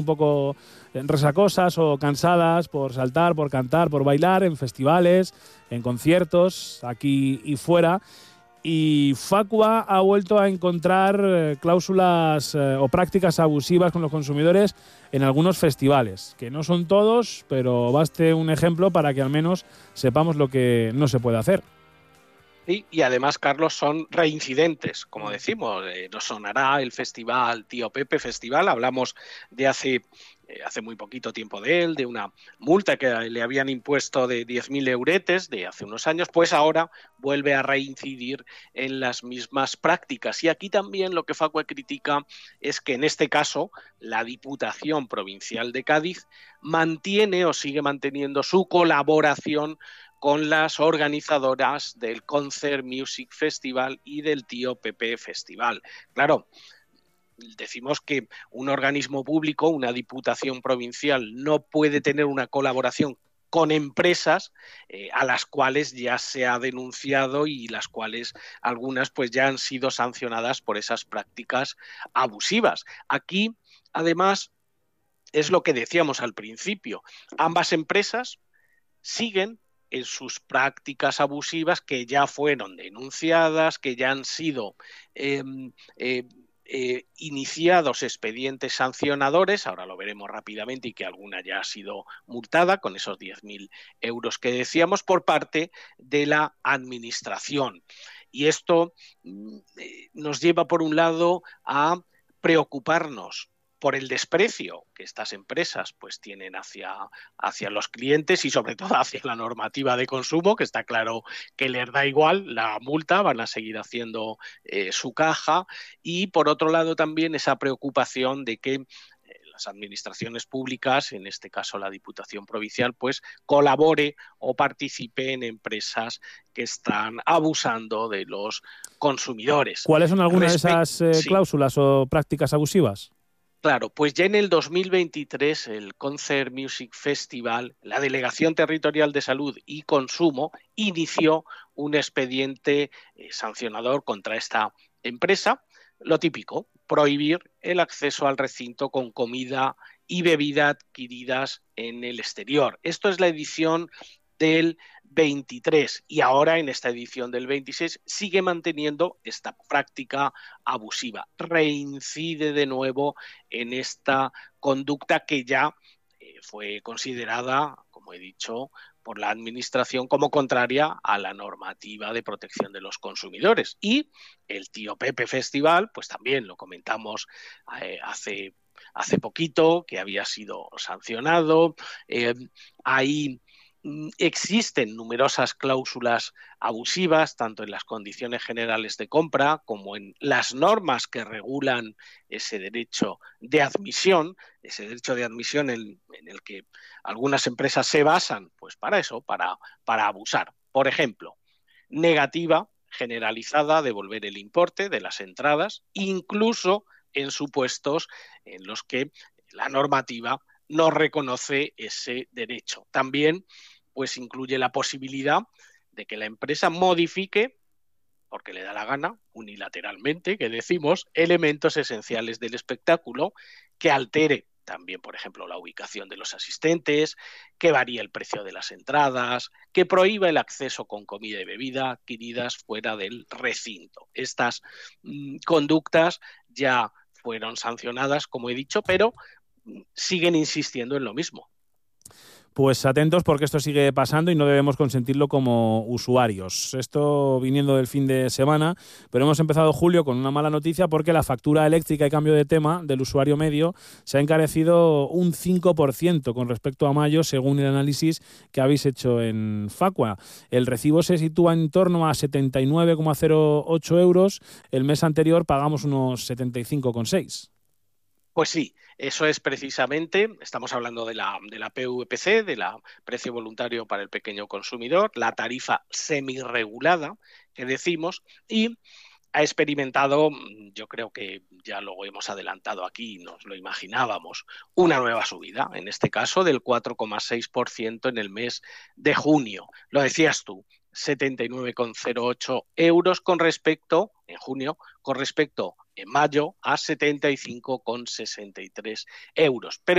un poco resacosas o cansadas por saltar, por cantar, por bailar en festivales, en conciertos, aquí y fuera. Y Facua ha vuelto a encontrar cláusulas o prácticas abusivas con los consumidores en algunos festivales, que no son todos, pero baste un ejemplo para que al menos sepamos lo que no se puede hacer. Y además, Carlos, son reincidentes, como decimos. Nos sonará el festival Tío Pepe Festival. Hablamos de hace muy poquito tiempo de él, de una multa que le habían impuesto de 10.000 euretes de hace unos años, pues ahora vuelve a reincidir en las mismas prácticas. Y aquí también lo que Facua critica es que en este caso la Diputación Provincial de Cádiz mantiene o sigue manteniendo su colaboración con las organizadoras del Concert Music Festival y del Tío Pepe Festival. Claro, decimos que un organismo público, una diputación provincial, no puede tener una colaboración con empresas a las cuales ya se ha denunciado y las cuales algunas pues ya han sido sancionadas por esas prácticas abusivas. Aquí, además, es lo que decíamos al principio, ambas empresas siguen en sus prácticas abusivas que ya fueron denunciadas, que ya han sido iniciados expedientes sancionadores, ahora lo veremos rápidamente, y que alguna ya ha sido multada con esos 10.000 euros que decíamos por parte de la administración. Y esto nos lleva, por un lado, a preocuparnos por el desprecio que estas empresas pues tienen hacia los clientes y sobre todo hacia la normativa de consumo, que está claro que les da igual la multa, van a seguir haciendo su caja, y por otro lado también esa preocupación de que las administraciones públicas, en este caso la Diputación Provincial, pues colabore o participe en empresas que están abusando de los consumidores. ¿Cuáles son algunas de esas cláusulas o prácticas abusivas? Claro, pues ya en el 2023 el Concert Music Festival, la Delegación Territorial de Salud y Consumo, inició un expediente sancionador contra esta empresa. Lo típico, prohibir el acceso al recinto con comida y bebida adquiridas en el exterior. Esto es la edición del 23 y ahora en esta edición del 26 sigue manteniendo esta práctica abusiva. Reincide de nuevo en esta conducta que ya fue considerada, como he dicho, por la administración como contraria a la normativa de protección de los consumidores. Y el Tío Pepe Festival, pues también lo comentamos hace poquito, que había sido sancionado. Hay Existen numerosas cláusulas abusivas, tanto en las condiciones generales de compra como en las normas que regulan ese derecho de admisión en el que algunas empresas se basan, pues para eso, para abusar. Por ejemplo, negativa generalizada a devolver el importe de las entradas, incluso en supuestos en los que la normativa no reconoce ese derecho. También pues incluye la posibilidad de que la empresa modifique, porque le da la gana, unilateralmente, que decimos, elementos esenciales del espectáculo, que altere también, por ejemplo, la ubicación de los asistentes, que varíe el precio de las entradas, que prohíba el acceso con comida y bebida adquiridas fuera del recinto. Estas conductas ya fueron sancionadas, como he dicho, pero siguen insistiendo en lo mismo. Pues atentos porque esto sigue pasando y no debemos consentirlo como usuarios. Esto viniendo del fin de semana, pero hemos empezado julio con una mala noticia porque la factura eléctrica, y cambio de tema, del usuario medio se ha encarecido un 5% con respecto a mayo, según el análisis que habéis hecho en Facua. El recibo se sitúa en torno a 79,08 euros. El mes anterior pagamos unos 75,6. Pues sí, eso es precisamente, estamos hablando de la PVPC, de la precio voluntario para el pequeño consumidor, la tarifa semirregulada que decimos, y ha experimentado, yo creo que ya lo hemos adelantado aquí, nos lo imaginábamos, una nueva subida, en este caso del 4,6% en el mes de junio. Lo decías tú, 79,08 euros en junio, con respecto en mayo a 75,63 euros. Pero